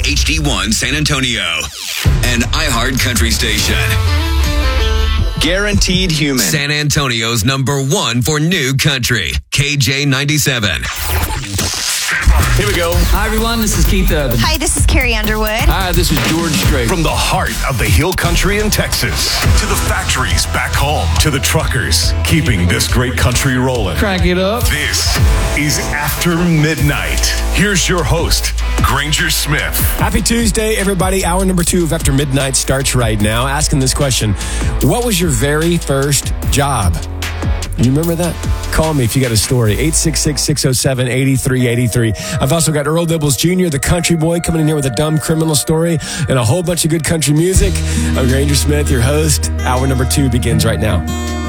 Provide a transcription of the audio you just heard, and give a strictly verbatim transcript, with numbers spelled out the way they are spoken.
H D one San Antonio, an iHeart Country station. Guaranteed Human. San Antonio's number one for new country. K J ninety-seven. Here we go. Hi, everyone. This is Keith Urban. Hi, this is Carrie Underwood. Hi, this is George Strait. From the heart of the Hill Country in Texas to the factories back home to the truckers keeping this great country rolling. Crank it up. This is After Midnight. Here's your host, Granger Smith. Happy Tuesday, everybody. Hour number two of After Midnight starts right now. Asking this question: what was your very first job? You remember that? Call me if you got a story. eight six six, six oh seven, eight three eight three. I've also got Earl Dibbles Junior, the country boy, coming in here with a dumb criminal story and a whole bunch of good country music. I'm Granger Smith, your host. Hour number two begins right now.